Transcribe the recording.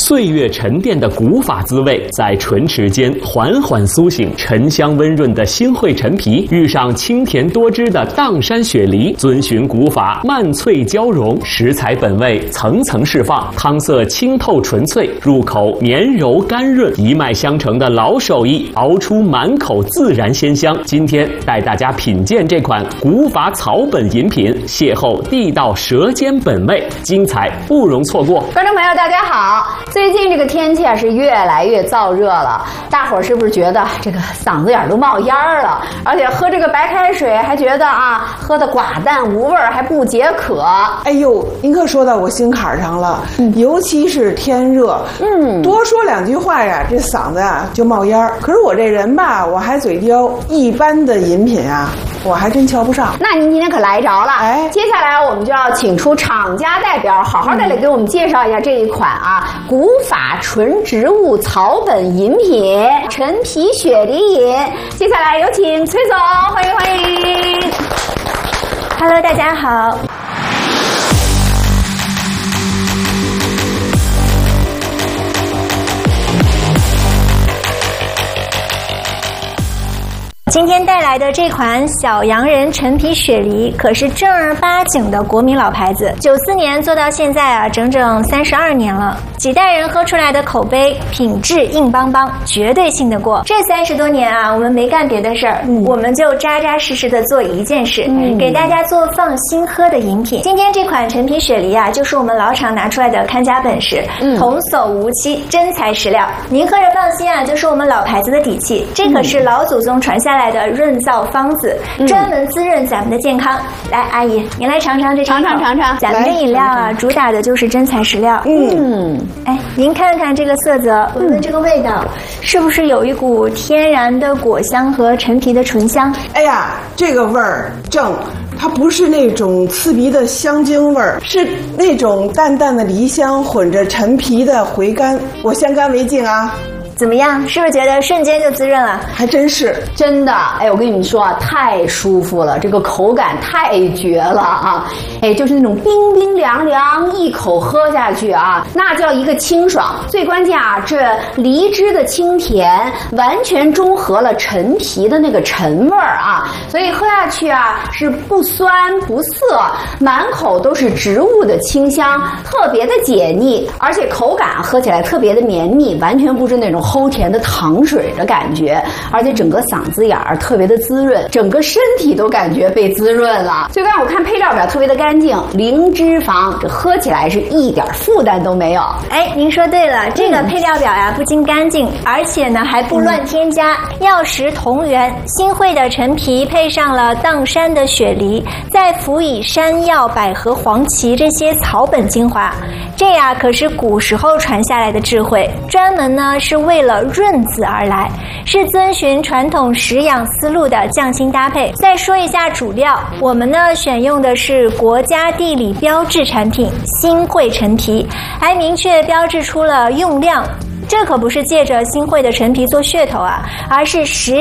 岁月沉淀的古法滋味在唇齿间缓缓苏醒，沉香温润的新会陈皮遇上清甜多汁的砀山雪梨，遵循古法慢脆交融，食材本味层层释放，汤色清透纯粹，入口绵柔甘润，一脉相承的老手艺熬出满口自然鲜香。今天带大家品鉴这款古法草本饮品，邂逅地道舌尖本味，精彩不容错过。 观众朋友大家好，最近这个天气是越来越燥热了，大伙儿是不是觉得这个嗓子眼都冒烟了？而且喝这个白开水还觉得喝的寡淡无味，还不解渴。 哎呦，您可说到我心坎上了，尤其是天热，多说两句话呀，这嗓子就冒烟。可是我这人吧，我还嘴刁，一般的饮品我还真瞧不上。 那您今天可来着了。接下来我们就要请出厂家代表，好好的来给我们介绍一下这一款古法纯植物草本饮品陈皮雪梨饮。接下来有请崔总，欢迎欢迎。 Hello， 大家好。今天带来的这款小洋人陈皮雪梨可是正儿八经的国民老牌子，94年做到现在整整32年了，几代人喝出来的口碑品质硬邦邦，绝对信得过。这30多年我们没干别的事儿，我们就扎扎实实的做一件事，给大家做放心喝的饮品。今天这款陈皮雪梨就是我们老厂拿出来的看家本事，童叟无欺，真材实料。您喝着放心就是我们老牌子的底气。这可是老祖宗传下来的润燥方子，专门滋润咱们的健康。来，阿姨，您来尝尝这尝尝。咱们的饮料主打的就是真材实料。哎，您看看这个色泽，闻闻这个味道，是不是有一股天然的果香和陈皮的醇香？ 哎呀，这个味儿正。它不是那种刺鼻的香精味儿，是那种淡淡的梨香混着陈皮的回甘。我先干为敬怎么样？是不是觉得瞬间就滋润了？ 还真是， 真的。我跟你们说太舒服了，这个口感太绝了就是那种冰冰凉凉，一口喝下去那叫一个清爽。最关键这梨汁的清甜完全中和了陈皮的那个陈味儿所以喝下去是不酸不涩，满口都是植物的清香，特别的解腻，而且口感喝起来特别的绵密，完全不是那种齁甜的糖水的感觉，而且整个嗓子眼特别的滋润，整个身体都感觉被滋润了。最关键我看配料表特别的干净，零脂肪，这喝起来是一点负担都没有。 您说对了，这个配料表不仅干净，而且呢还不乱添加，药食同源。新会的陈皮配上了砀山的雪梨，再辅以山药、百合、黄芪这些草本精华，这可是古时候传下来的智慧，专门呢是为了润子而来，是遵循传统食养思路的匠心搭配。再说一下主料，我们呢选用的是国家地理标志产品新会陈皮，还明确标志出了用量。这可不是借着新会的陈皮做噱头而是实